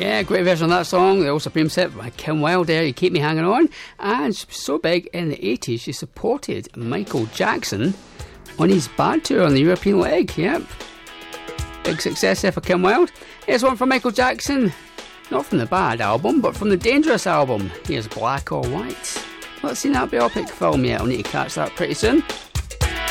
Yeah, great version of that song. The Old Supremes hit by Kim Wilde there, You Keep Me Hanging On. And she was so big in the 80s, she supported Michael Jackson on his bad tour on the European leg. Yep. Big success there for Kim Wilde. Here's one from Michael Jackson. Not from the Bad album, but from the Dangerous album. Here's Black or White. Not seen that biopic film yet. I'll need to catch that pretty soon.